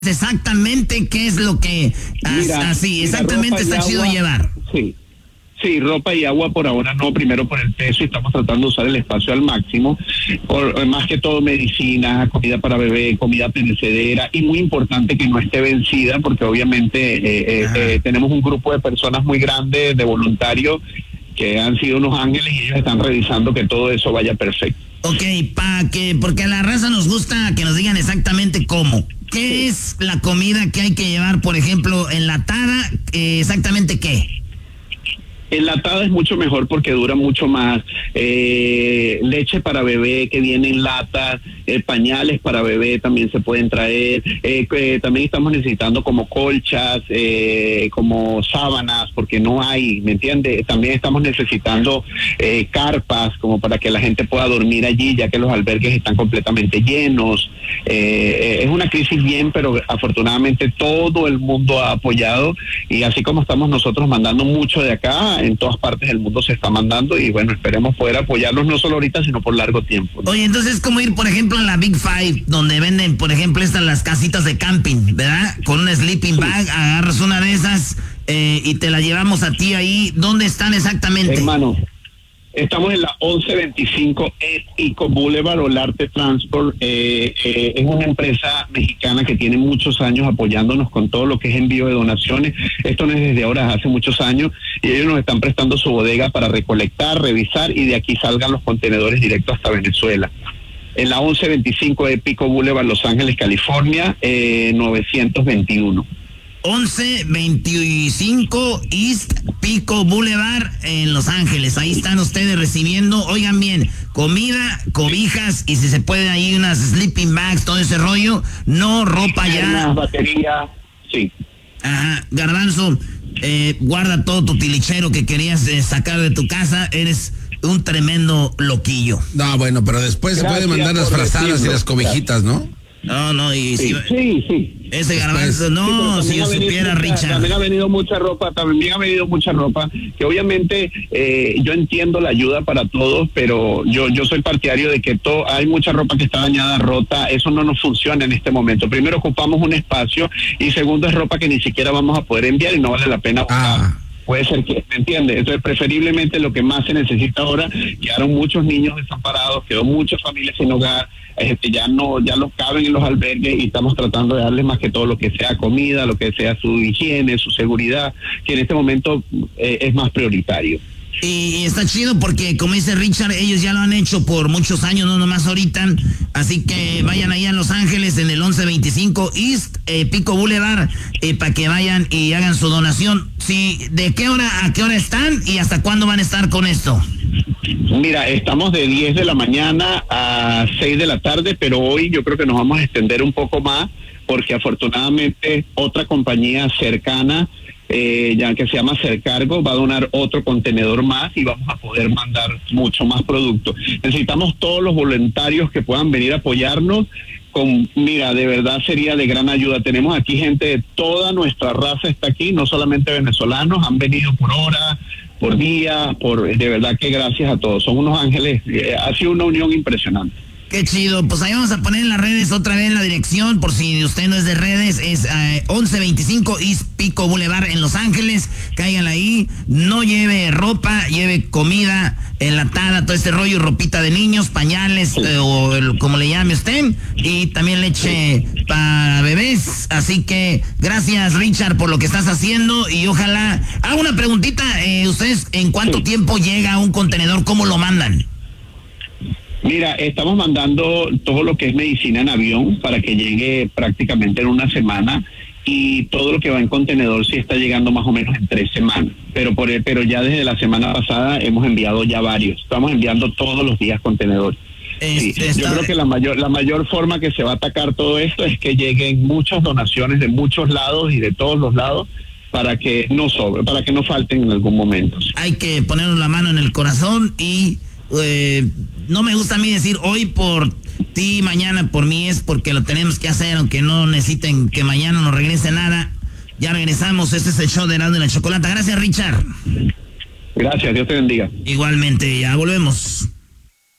exactamente qué es lo que así exactamente está chido llevar. Sí, ropa y agua por ahora no, primero por el peso, y estamos tratando de usar el espacio al máximo, más que todo medicina, comida para bebé, comida perecedera, y muy importante que no esté vencida, porque obviamente tenemos un grupo de personas muy grande, de voluntarios, que han sido unos ángeles, y ellos están revisando que todo eso vaya perfecto. Ok, porque a la raza nos gusta que nos digan exactamente cómo. ¿Qué es la comida que hay que llevar, por ejemplo, enlatada? ¿Exactamente qué? Enlatada es mucho mejor porque dura mucho más. Leche para bebé que viene en lata, pañales para bebé también se pueden traer. También estamos necesitando como colchas, como sábanas, porque no hay, ¿me entiendes? También estamos necesitando carpas como para que la gente pueda dormir allí, ya que los albergues están completamente llenos. Es una crisis bien, pero afortunadamente todo el mundo ha apoyado, y así como estamos nosotros mandando mucho de acá, en todas partes del mundo se está mandando, y bueno, esperemos poder apoyarlos no solo ahorita, sino por largo tiempo, ¿no? Oye, entonces es como ir, por ejemplo, a la Big Five, donde venden, por ejemplo, las casitas de camping, ¿verdad? Con una sleeping bag, agarras una de esas y te la llevamos a ti ahí. ¿Dónde están exactamente? Hermano, estamos en la 1125 Eco Boulevard, Olarte Transport. Es una empresa mexicana que tiene muchos años apoyándonos con todo lo que es envío de donaciones. Esto no es desde ahora, hace muchos años, y ellos nos están prestando su bodega para recolectar, revisar, y de aquí salgan los contenedores directos hasta Venezuela. En la 1125 Eco Boulevard, Los Ángeles, California, 921. 1125 East Pico Boulevard en Los Ángeles. Ahí están ustedes recibiendo, oigan bien, comida, cobijas, y si se puede ahí unas sleeping bags, todo ese rollo, no ropa ya. Una batería, sí. Ajá, Garbanzo, guarda todo tu tilichero que querías sacar de tu casa, eres un tremendo loquillo. No, bueno, pero después se puede mandar las frazadas y las cobijitas, ¿no? No, y sí. Ese Garbanzo, si yo supiera, Richard. También ha venido mucha ropa, que obviamente yo entiendo la ayuda para todos, pero yo soy partidario de que hay mucha ropa que está dañada, rota, eso no nos funciona en este momento. Primero, ocupamos un espacio, y segundo, es ropa que ni siquiera vamos a poder enviar y no vale la pena buscar. Puede ser que, ¿me entiendes? Entonces, preferiblemente lo que más se necesita ahora, quedaron muchos niños desamparados, quedó muchas familias sin hogar, ya los caben en los albergues, y estamos tratando de darles más que todo lo que sea comida, lo que sea su higiene, su seguridad, que en este momento es más prioritario. Y está chido porque, como dice Richard, ellos ya lo han hecho por muchos años, no nomás ahorita. Así que vayan ahí a Los Ángeles en el 1125 East Pico Boulevard para que vayan y hagan su donación. Sí, ¿de qué hora a qué hora están y hasta cuándo van a estar con esto? Mira, estamos de 10 de la mañana a 6 de la tarde, pero hoy yo creo que nos vamos a extender un poco más, porque afortunadamente otra compañía cercana, ya que se llama Cercargo, va a donar otro contenedor más, y vamos a poder mandar mucho más producto. Necesitamos todos los voluntarios que puedan venir a apoyarnos. Mira, de verdad sería de gran ayuda. Tenemos aquí gente de toda nuestra raza, está aquí, no solamente venezolanos, han venido por hora, por día, de verdad que gracias a todos, son unos ángeles, ha sido una unión impresionante. Qué chido, pues ahí vamos a poner en las redes otra vez la dirección, por si usted no es de redes, es 1125 East Pico Boulevard en Los Ángeles, cáiganle ahí, no lleve ropa, lleve comida enlatada, todo este rollo, ropita de niños, pañales, como le llame usted, y también leche para bebés, así que gracias Richard por lo que estás haciendo, y ojalá, hago una preguntita, ustedes en cuánto tiempo llega un contenedor, ¿cómo lo mandan? Mira, estamos mandando todo lo que es medicina en avión para que llegue prácticamente en una semana, y todo lo que va en contenedor sí está llegando más o menos en 3 semanas. Pero ya desde la semana pasada hemos enviado ya varios. Estamos enviando todos los días contenedores. Sí, yo creo que la mayor forma que se va a atacar todo esto es que lleguen muchas donaciones de muchos lados y de todos los lados, para que no sobre, para que no falten en algún momento. Hay que ponernos la mano en el corazón y no me gusta a mí decir hoy por ti, mañana por mí, es porque lo tenemos que hacer, aunque no necesiten que mañana nos regrese nada. Ya regresamos, este es el show de Erasmo y la Chocolata. Gracias, Richard. Gracias, Dios te bendiga. Igualmente, ya volvemos.